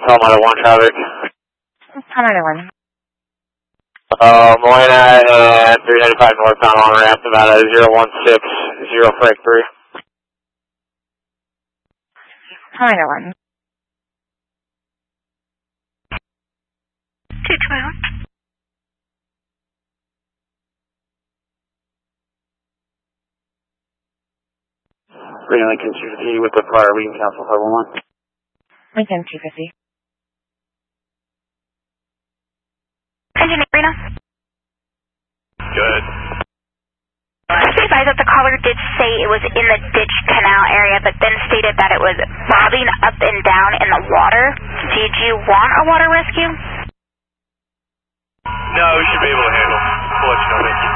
Palmetto 1 traffic. Palmetto 1. Moena and 395 northbound on ramp, Nevada 016, Frank 3. Palmetto 1. 221. Green Lincoln 250 with the prior Lincoln Council 511. Lincoln 250. Engineer Reno. Good. Just advise that the caller did say it was in the ditch canal area, but then stated that it was bobbing up and down in the water. Did you want a water rescue? No, we should be able to handle. We'll let you know, Vicky.